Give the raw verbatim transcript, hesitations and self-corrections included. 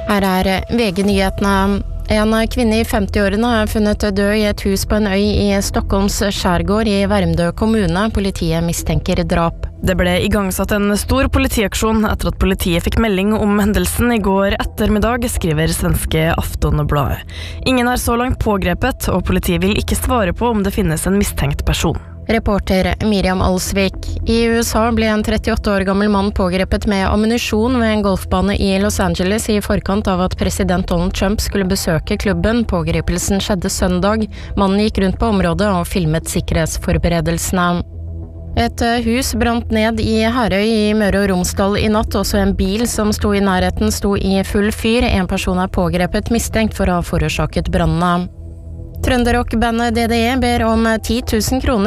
Her er V G-nyhetene. En kvinne i femti-årene er funnet død i et hus på en øy i Stockholms skjærgård i Värmdö kommune. Politiet mistenker drap. Det ble igangsatt en stor politiaksjon etter at politiet fikk melding om hendelsen i går ettermiddag, skriver svenske Aftonbladet. Ingen er så langt pågrepet, og politiet vil ikke svare på om det finnes en mistenkt person. Reporter Miriam Alsvik. I U S A ble en trettiåtte år gammel mann pågrepet med ammunisjon ved en golfbane i Los Angeles i forkant av at president Donald Trump skulle besøke klubben. Pågripelsen skjedde søndag. Mannen gikk rundt på området og filmet sikkerhetsforberedelsene. Et hus brant ned i Herøy i Møre og Romsdal i natt. Også en bil som sto i nærheten sto i full fyr. En person er pågrepet mistenkt for å ha forårsaket brannene. Trønderrock-bandet D D E ber om ti tusen kroner